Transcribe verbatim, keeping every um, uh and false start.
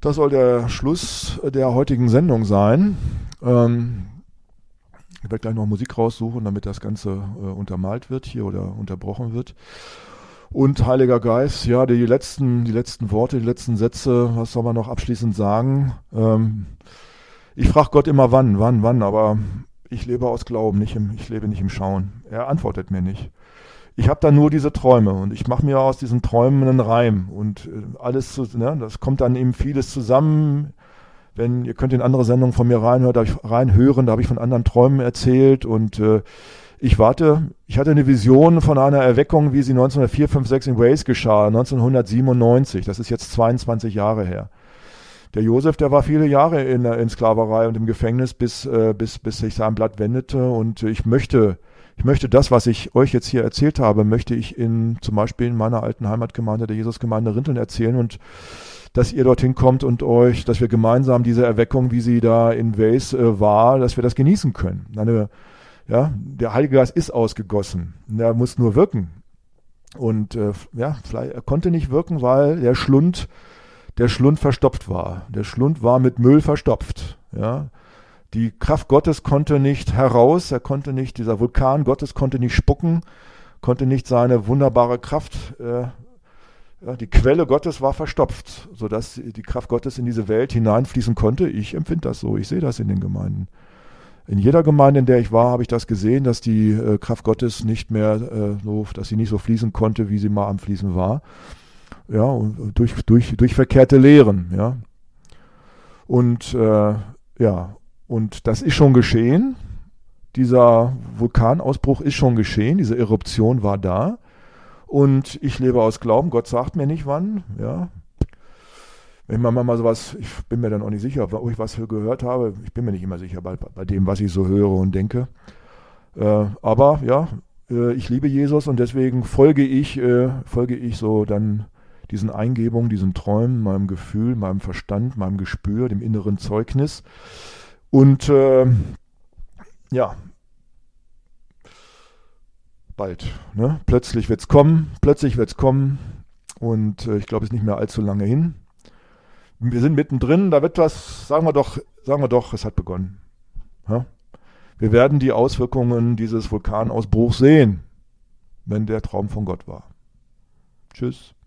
Das soll der Schluss der heutigen Sendung sein. Ähm, ich werde gleich noch Musik raussuchen, damit das Ganze äh, untermalt wird hier oder unterbrochen wird. Und Heiliger Geist, ja, die letzten, die letzten Worte, die letzten Sätze, was soll man noch abschließend sagen? Ähm, ich frage Gott immer wann, wann, wann, aber ich lebe aus Glauben, nicht im, ich lebe nicht im Schauen. Er antwortet mir nicht. Ich habe da nur diese Träume und ich mache mir aus diesen Träumen einen Reim und äh, alles, zu, ne, das kommt dann eben vieles zusammen. Wenn ihr könnt in andere Sendungen von mir reinhören, da ich reinhören, da habe ich von anderen Träumen erzählt und äh, ich warte, ich hatte eine Vision von einer Erweckung, wie sie neunzehnhundertvier, fünf, sechs in Wales geschah, neunzehnhundertsiebenundneunzig, das ist jetzt zweiundzwanzig Jahre her. Der Josef, der war viele Jahre in, in Sklaverei und im Gefängnis, bis, äh, bis, bis sich sein Blatt wendete und ich möchte Ich möchte das, was ich euch jetzt hier erzählt habe, möchte ich in, zum Beispiel in meiner alten Heimatgemeinde, der Jesusgemeinde Rinteln erzählen und dass ihr dorthin kommt und euch, dass wir gemeinsam diese Erweckung, wie sie da in Wales äh, war, dass wir das genießen können. Eine, ja, der Heilige Geist ist ausgegossen, er muss nur wirken. Und äh, ja, vielleicht, er konnte nicht wirken, weil der Schlund, der Schlund verstopft war. Der Schlund war mit Müll verstopft, ja. Die Kraft Gottes konnte nicht heraus, er konnte nicht, dieser Vulkan Gottes konnte nicht spucken, konnte nicht seine wunderbare Kraft, äh, ja, die Quelle Gottes war verstopft, sodass die Kraft Gottes in diese Welt hineinfließen konnte. Ich empfinde das so, ich sehe das in den Gemeinden. In jeder Gemeinde, in der ich war, habe ich das gesehen, dass die äh, Kraft Gottes nicht mehr äh, so, dass sie nicht so fließen konnte, wie sie mal am Fließen war. Ja, und durch, durch, durch verkehrte Lehren, ja. Und äh, ja, Und das ist schon geschehen. Dieser Vulkanausbruch ist schon geschehen. Diese Eruption war da. Und ich lebe aus Glauben. Gott sagt mir nicht wann. Ja. Wenn man mal sowas, ich bin mir dann auch nicht sicher, ob ich was gehört habe. Ich bin mir nicht immer sicher bei, bei dem, was ich so höre und denke. Äh, aber ja, äh, ich liebe Jesus und deswegen folge ich, äh, folge ich so dann diesen Eingebungen, diesen Träumen, meinem Gefühl, meinem Verstand, meinem Gespür, dem inneren Zeugnis. Und äh, ja, bald, ne? Plötzlich wird's kommen, plötzlich wird's kommen und äh, ich glaube, es ist nicht mehr allzu lange hin. Wir sind mittendrin, da wird was, sagen wir doch, sagen wir doch, es hat begonnen. Ja? Wir werden die Auswirkungen dieses Vulkanausbruchs sehen, wenn der Traum von Gott war. Tschüss.